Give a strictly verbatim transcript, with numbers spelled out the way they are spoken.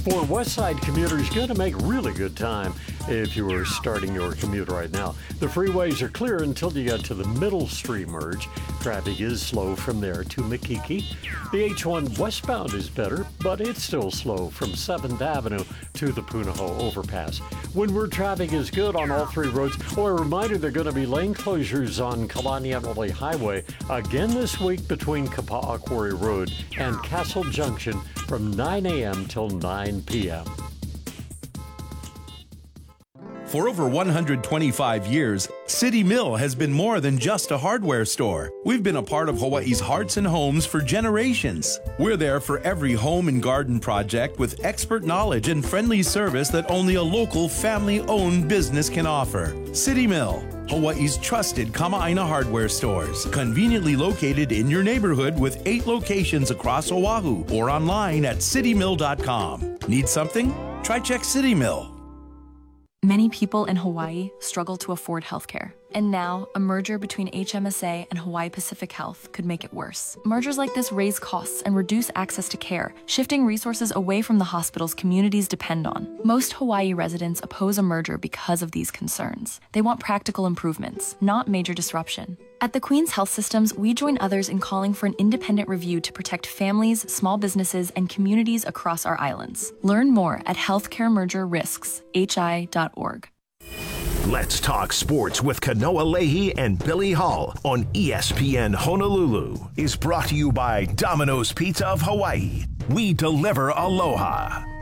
For Westside commuters, going to make really good time if you are starting your commute right now. The freeways are clear until you get to the Middle Street merge. Traffic is slow from there to Makiki. The H one westbound is better, but it's still slow from seventh Avenue to the Punahou overpass. Windward traffic is good on all three roads. Oh, a reminder, there are going to be lane closures on Kalaniapoli Highway again this week between Kapa'a Quarry Road and Castle Junction from nine a.m. till nine p.m. For over one hundred twenty-five years, City Mill has been more than just a hardware store. We've been a part of Hawaii's hearts and homes for generations. We're there for every home and garden project with expert knowledge and friendly service that only a local family-owned business can offer. City Mill, Hawaii's trusted Kama'aina hardware stores, conveniently located in your neighborhood with eight locations across Oahu or online at city mill dot com. Need something? Try check City Mill. Many people in Hawaii struggle to afford healthcare. And now, a merger between H M S A and Hawaii Pacific Health could make it worse. Mergers like this raise costs and reduce access to care, shifting resources away from the hospitals communities depend on. Most Hawaii residents oppose a merger because of these concerns. They want practical improvements, not major disruption. At the Queen's Health Systems, we join others in calling for an independent review to protect families, small businesses, and communities across our islands. Learn more at healthcare merger risks h i dot org. Let's talk sports with Kanoa Leahy and Billy Hall on E S P N Honolulu is brought to you by Domino's Pizza of Hawaii. We deliver aloha.